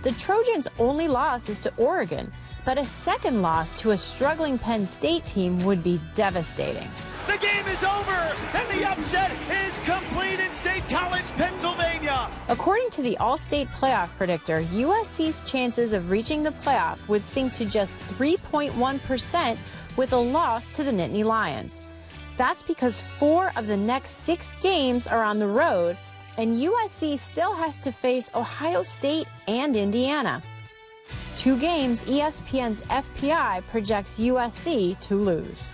The Trojans' only loss is to Oregon, but a second loss to a struggling Penn State team would be devastating. The game is over, and the upset is complete in State College, Pennsylvania. According to the All-State Playoff Predictor, USC's chances of reaching the playoff would sink to just 3.1% with a loss to the Nittany Lions. That's because 4 of the next 6 games are on the road, and USC still has to face Ohio State and Indiana. 2 games ESPN's FPI projects USC to lose.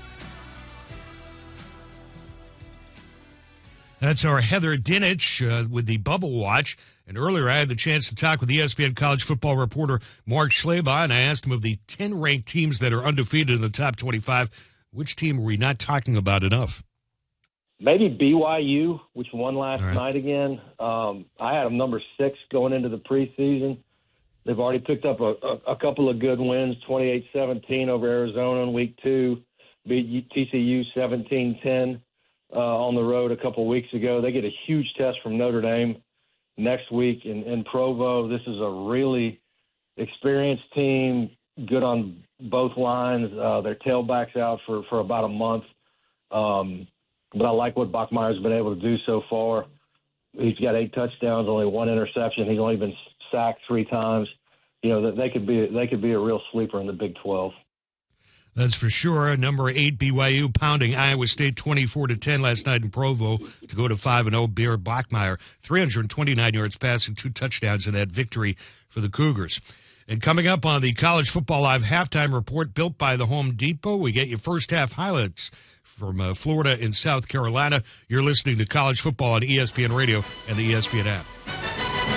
That's our Heather Dinich with the Bubble Watch. And earlier I had the chance to talk with ESPN college football reporter Mark Schlabach, and I asked him of the 10 ranked teams that are undefeated in the top 25, which team are we not talking about enough? Maybe BYU, which won last night again. I had them number 6 going into the preseason. They've already picked up a couple of good wins, 28-17 over Arizona in week 2, beat TCU 17-10 on the road a couple weeks ago. They get a huge test from Notre Dame next week in Provo. This is a really experienced team, good on both lines. Their tailback's out for about a month. But I like what Bachmeier's been able to do so far. He's got 8 touchdowns, only 1 interception. He's only been sacked 3 times. You know, they could be a real sleeper in the Big 12. That's for sure. Number 8 BYU pounding Iowa State 24-10 last night in Provo to go to 5-0. Bear Bachmeier 329 yards passing, 2 touchdowns in that victory for the Cougars. And coming up on the College Football Live halftime report built by the Home Depot, we get your first half highlights from Florida and South Carolina. You're listening to College Football on ESPN Radio and the ESPN app.